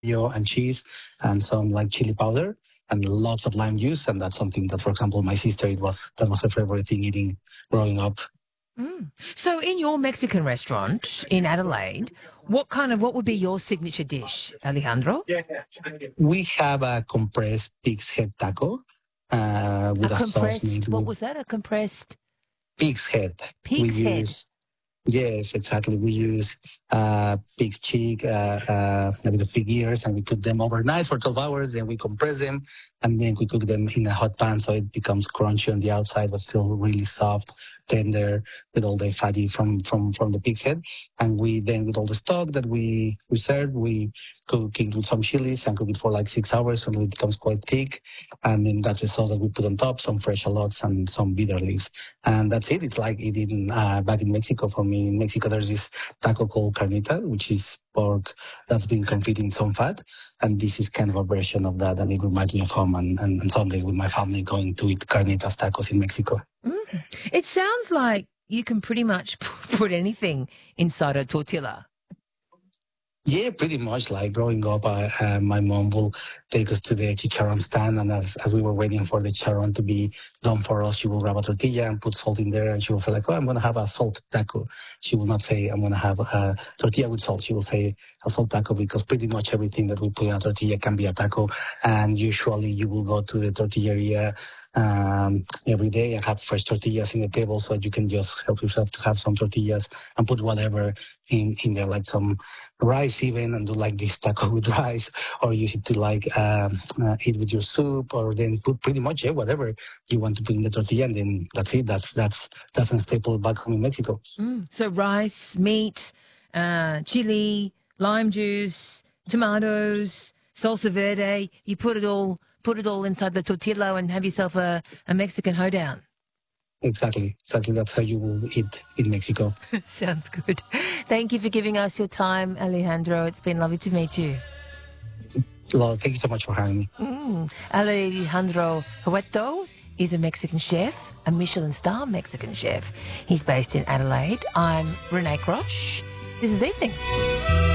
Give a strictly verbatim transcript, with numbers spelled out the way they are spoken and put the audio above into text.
mayo and cheese and some like chili powder and lots of lime juice. And that's something that, for example, my sister, it was that was her favorite thing eating growing up. Mm. So, in your Mexican restaurant in Adelaide, what kind of what would be your signature dish, Alejandro? We have a compressed pig's head taco uh, A with a sauce compressed, made what with was that? A compressed pig's head. We pig's head. use Yes, exactly. We use uh, pig's cheek, uh, uh, with the pig ears, and we cook them overnight for twelve hours. Then we compress them, and then we cook them in a hot pan so it becomes crunchy on the outside, but still really soft, tender, with all the fatty from from from the pig's head. And we then, with all the stock that we we serve, we cook it with some chilies and cook it for like six hours until it becomes quite thick. And then that's the sauce that we put on top, some fresh shallots and some bitter leaves, and that's it. It's like eating uh, back in Mexico for me. In Mexico, there's this taco called carnita, which is pork that's been confit in some fat, and this is kind of a version of that, and it reminds me of home and, and, and Sundays with my family going to eat carnitas tacos in Mexico. Mm. It sounds like you can pretty much put anything inside a tortilla. Yeah, pretty much. Like growing up, uh, uh, my mom will take us to the chicharron stand, and as, as we were waiting for the chicharron to be done for us, she will grab a tortilla and put salt in there, and she will say like, "Oh, I'm gonna have a salt taco." She will not say, "I'm gonna have a tortilla with salt." She will say a salt taco because pretty much everything that we put in a tortilla can be a taco. And usually, you will go to the tortilleria um, every day and have fresh tortillas in the table, so you can just help yourself to have some tortillas and put whatever in in there, like some rice even, and do like this taco with rice, or use it to like um, uh, eat with your soup, or then put pretty much, yeah, whatever you want to put in the tortilla, and then that's it. That's that's that's a staple back home in Mexico. Mm. So rice, meat, uh, chili, lime juice, tomatoes, salsa verde. You put it all put it all inside the tortilla and have yourself a, a Mexican hoedown. Exactly, exactly. That's how you will eat in Mexico. Sounds good. Thank you for giving us your time, Alejandro. It's been lovely to meet you. Well, thank you so much for having me. Mm. Alejandro Hueto is a Mexican chef, a Michelin star Mexican chef. He's based in Adelaide. I'm Renee Crotch. This is Evenings.